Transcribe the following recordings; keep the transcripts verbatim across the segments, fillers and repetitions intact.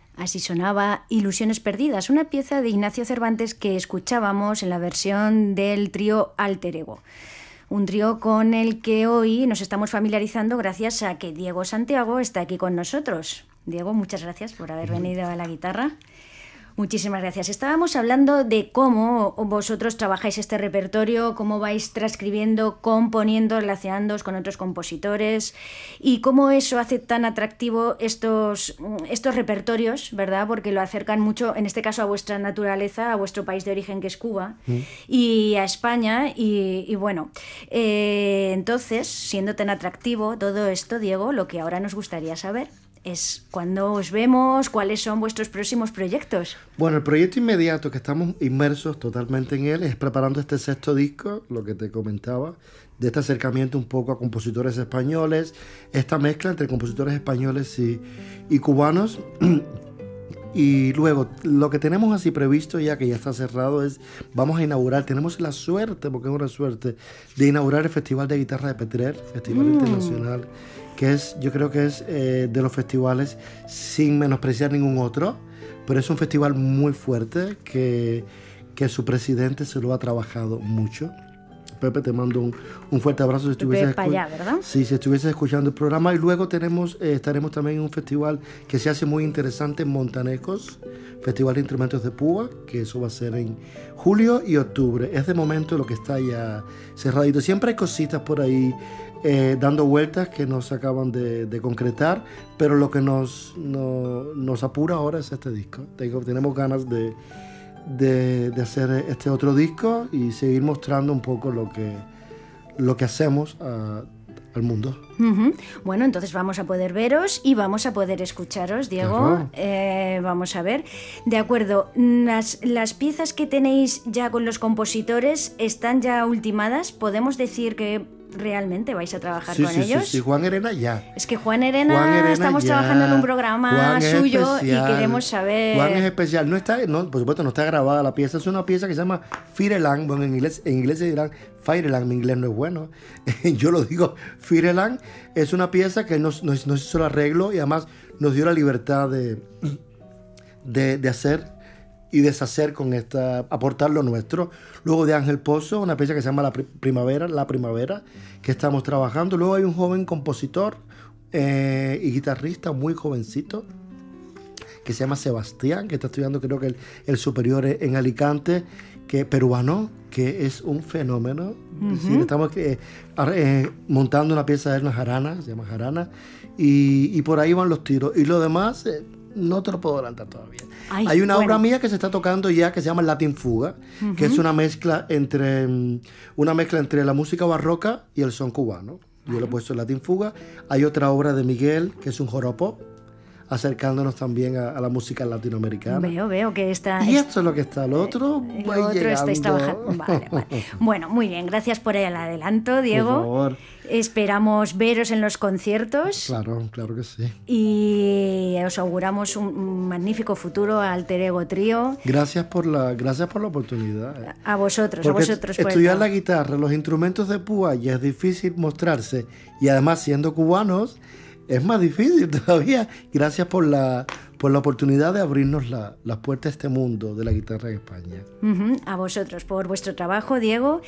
Así sonaba Ilusiones perdidas, una pieza de Ignacio Cervantes que escuchábamos en la versión del trío Alter Ego. Un trío con el que hoy nos estamos familiarizando gracias a que Diego Santiago está aquí con nosotros. Diego, muchas gracias por haber venido a la guitarra. Muchísimas gracias. Estábamos hablando de cómo vosotros trabajáis este repertorio, cómo vais transcribiendo, componiendo, relacionándoos con otros compositores y cómo eso hace tan atractivo estos, estos repertorios, ¿verdad? Porque lo acercan mucho, en este caso, a vuestra naturaleza, a vuestro país de origen, que es Cuba, mm. y a España. Y, y bueno, eh, entonces, siendo tan atractivo todo esto, Diego, lo que ahora nos gustaría saber es cuándo os vemos, cuáles son vuestros próximos proyectos. Bueno, el proyecto inmediato que estamos inmersos totalmente en él es preparando este sexto disco, lo que te comentaba, de este acercamiento un poco a compositores españoles, esta mezcla entre compositores españoles y, y cubanos. Y luego, lo que tenemos así previsto ya, que ya está cerrado, es, vamos a inaugurar, tenemos la suerte, porque es una suerte, de inaugurar el Festival de Guitarra de Petrer, Festival mm. Internacional, que es, yo creo que es eh, de los festivales, sin menospreciar ningún otro, pero es un festival muy fuerte, que, que su presidente se lo ha trabajado mucho. Pepe, te mando un, un fuerte abrazo si estuvieses, escu- allá, ¿verdad? Sí, si estuvieses escuchando el programa. Y luego tenemos, eh, estaremos también en un festival que se hace muy interesante en Montanejos, Festival de Instrumentos de Púa, que eso va a ser en julio y octubre. Es de momento lo que está ya cerradito. Siempre hay cositas por ahí eh, dando vueltas que no se acaban de, de concretar, pero lo que nos, no, nos apura ahora es este disco. Tengo, tenemos ganas de... De, de hacer este otro disco y seguir mostrando un poco lo que, lo que hacemos a, al mundo. Uh-huh. Bueno, entonces vamos a poder veros y vamos a poder escucharos, Diego. Eh, vamos a ver. De acuerdo, las, las piezas que tenéis ya con los compositores están ya ultimadas. ¿Podemos decir que realmente vais a trabajar sí, con sí, ellos? Sí, sí, Juan Herena ya. Es que Juan Herena, Juan Herena estamos ya. trabajando en un programa Juan suyo y queremos saber... Juan es especial. No está, no, por supuesto no está grabada la pieza. Es una pieza que se llama Fireland. Bueno, en inglés, en inglés se dirán Fireland. Mi inglés no es bueno. Yo lo digo Fireland. Es una pieza que nos, nos, nos hizo el arreglo y además nos dio la libertad de, de, de hacer y deshacer con esta, aportar lo nuestro. Luego de Ángel Pozo, una pieza que se llama La Primavera, La Primavera, que estamos trabajando. Luego hay un joven compositor eh, y guitarrista muy jovencito, que se llama Sebastián, que está estudiando creo que el, el superior en Alicante, que peruano, que es un fenómeno. Uh-huh. Es decir, estamos eh, eh, montando una pieza de él, una jarana, se llama jarana, y, y por ahí van los tiros. Y lo demás... Eh, no te lo puedo adelantar todavía. Ay, Hay una bueno. obra mía que se está tocando ya que se llama Latin Fuga, uh-huh. que es una mezcla entre una mezcla entre la música barroca y el son cubano. Yo uh-huh. le he puesto Latin Fuga. Hay otra obra de Miguel que es un joropo, acercándonos también a, a la música latinoamericana. Veo, veo que está... Y esto es lo que está, lo otro eh, va Lo otro llegando. estáis trabajando. Vale, vale. Bueno, muy bien, gracias por el adelanto, Diego. Por favor. Esperamos veros en los conciertos. Claro, claro que sí. Y os auguramos un magnífico futuro a Alter Ego Trío. Gracias por la, gracias por la oportunidad. A vosotros, Porque a vosotros. estudiar pues, la guitarra, los instrumentos de púa ya es difícil mostrarse. Y además siendo cubanos es más difícil todavía. Gracias por la, por la oportunidad de abrirnos la, las puertas a este mundo de la guitarra en España. Uh-huh. A vosotros por vuestro trabajo, Diego.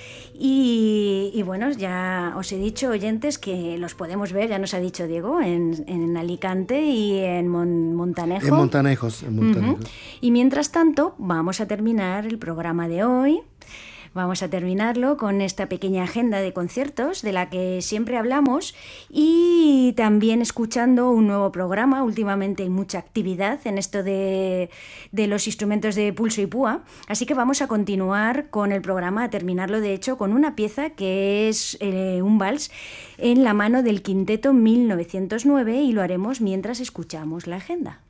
Y, y bueno, ya os he dicho, oyentes, que los podemos ver, ya nos ha dicho Diego, en, en Alicante y en Mon, Montanejo. En Montanejos, en Montanejos. Uh-huh. Y mientras tanto, vamos a terminar el programa de hoy. Vamos a terminarlo con esta pequeña agenda de conciertos de la que siempre hablamos y también escuchando un nuevo programa. Últimamente hay mucha actividad en esto de, de los instrumentos de pulso y púa, así que vamos a continuar con el programa, a terminarlo de hecho con una pieza que es eh, un vals en la mano del Quinteto mil novecientos nueve y lo haremos mientras escuchamos la agenda.